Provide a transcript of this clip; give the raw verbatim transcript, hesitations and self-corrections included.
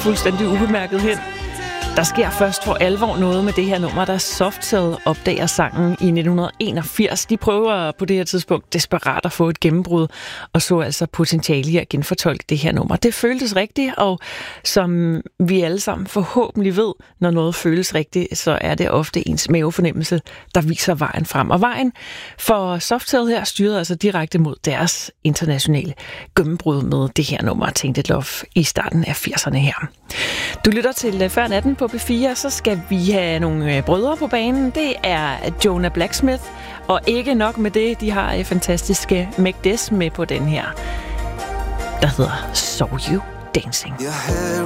fuldstændig ubemærket hen. Der sker først for alvor noget med det her nummer, da Soft Cell opdager sangen i nitten enogfirs. De prøver på det her tidspunkt desperat at få et gennembrud, og så altså potentiale i at genfortolke det her nummer. Det føltes rigtigt, og som vi alle sammen forhåbentlig ved, når noget føles rigtigt, så er det ofte ens mavefornemmelse, der viser vejen frem. Og vejen for Soft Cell her styrede altså direkte mod deres internationale gennembrud med det her nummer, Tainted Love, i starten af firserne her. Du lytter til Før Natten på P fire, så skal vi have nogle brødre på banen. Det er Jonah Blacksmith, og ikke nok med det, de har fantastiske Meg Des med på den her, der hedder Saw You Dancing.